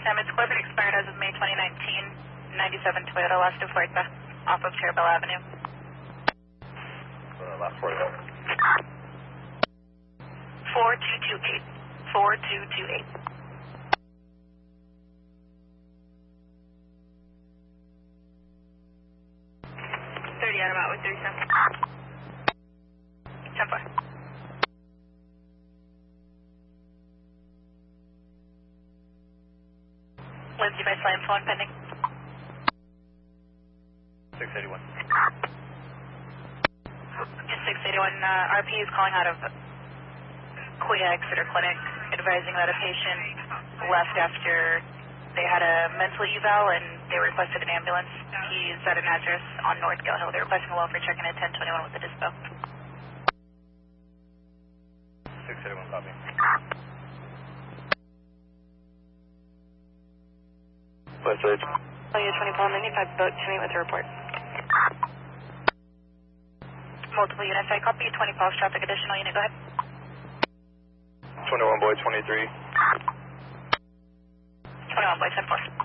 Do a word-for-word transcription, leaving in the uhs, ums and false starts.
Sam, it's Corbett expired as of May twenty nineteen, ninety-seven Toyota Last Fuerte off of Cherubel Avenue. Uh, last Fuerte. four two two eight. four two two eight. thirty out of out with three Sam. ten four. Lindsay by Slam phone pending. six eighty-one. Just six eighty-one, uh, R P is calling out of Kuya Exeter Clinic, advising that a patient left after they had a mental eval and they requested an ambulance. He's at an address on North Gill Hill. They're requesting a welfare check-in at ten twenty-one with the dispo. six eighty-one, copy. West Ridge. Oh, yeah, twenty-four ninety-five, boat to meet with a report. Multiple units, I copy, twenty pulse traffic, additional unit, go ahead. twenty-one boy, twenty-three. twenty-one boy, ten four.